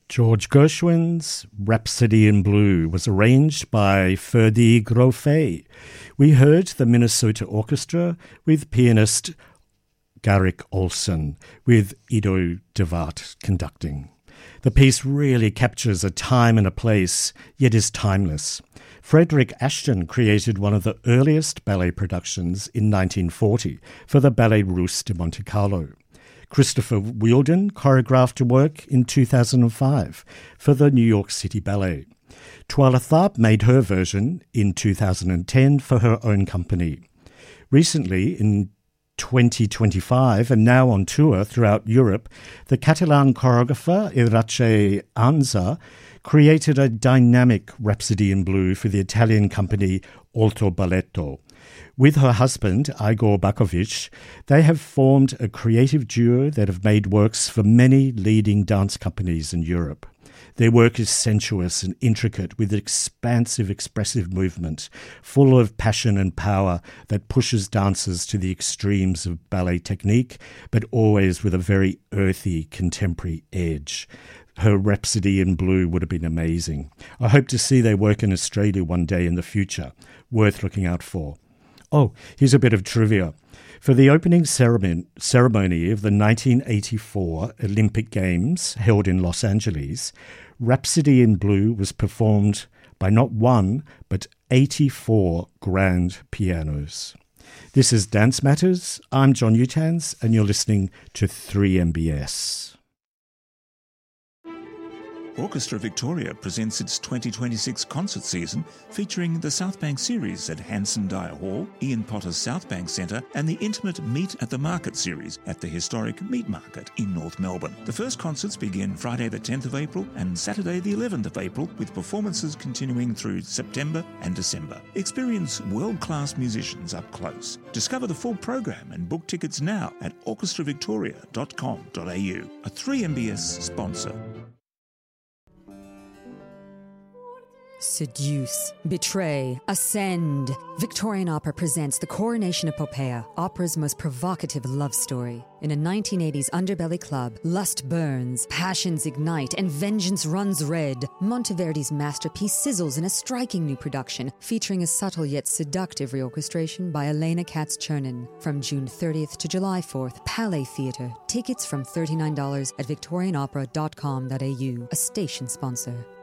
George Gershwin's Rhapsody in Blue was arranged by Ferdi Grofé. We heard the Minnesota Orchestra with pianist Garrick Olson, with Ido de Waart conducting. The piece really captures a time and a place, yet is timeless. Frederick Ashton created one of the earliest ballet productions in 1940 for the Ballet Russe de Monte Carlo. Christopher Wheeldon choreographed a work in 2005 for the New York City Ballet. Twyla Tharp made her version in 2010 for her own company. Recently, in 2025, and now on tour throughout Europe, the Catalan choreographer Irache Anza created a dynamic Rhapsody in Blue for the Italian company Alto Balletto. With her husband, Igor Bakovic, they have formed a creative duo that have made works for many leading dance companies in Europe. Their work is sensuous and intricate with expansive, expressive movement, full of passion and power that pushes dancers to the extremes of ballet technique, but always with a very earthy, contemporary edge. Her Rhapsody in Blue would have been amazing. I hope to see their work in Australia one day in the future. Worth looking out for. Oh, here's a bit of trivia. For the opening ceremony of the 1984 Olympic Games held in Los Angeles, Rhapsody in Blue was performed by not one, but 84 grand pianos. This is Dance Matters. I'm John Utans, and you're listening to 3MBS. Orchestra Victoria presents its 2026 concert season featuring the South Bank series at Hanson Dyer Hall, Ian Potter's South Bank Centre and the intimate Meet at the Market series at the historic Meat Market in North Melbourne. The first concerts begin Friday the 10th of April and Saturday the 11th of April, with performances continuing through September and December. Experience world-class musicians up close. Discover the full program and book tickets now at orchestravictoria.com.au, a 3MBS sponsor. Seduce, betray, ascend. Victorian Opera presents The Coronation of Poppaea, opera's most provocative love story. In a 1980s underbelly club, lust burns, passions ignite, and vengeance runs red. Monteverdi's masterpiece sizzles in a striking new production, featuring a subtle yet seductive reorchestration by Elena Katz-Chernin. From June 30th to July 4th, Palais Theatre. Tickets from $39 at victorianopera.com.au, a station sponsor.